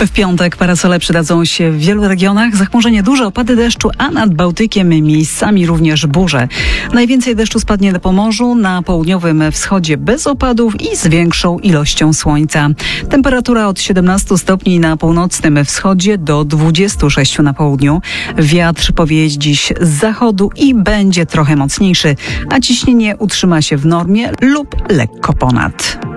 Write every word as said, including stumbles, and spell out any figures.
W piątek parasole przydadzą się w wielu regionach. Zachmurzenie duże, opady deszczu, a nad Bałtykiem miejscami również burze. Najwięcej deszczu spadnie na Pomorzu, na południowym wschodzie bez opadów i z większą ilością słońca. Temperatura od siedemnastu stopni na północnym wschodzie do dwudziestu sześciu na południu. Wiatr powieje dziś z zachodu i będzie trochę mocniejszy, a ciśnienie utrzyma się w normie lub lekko ponad.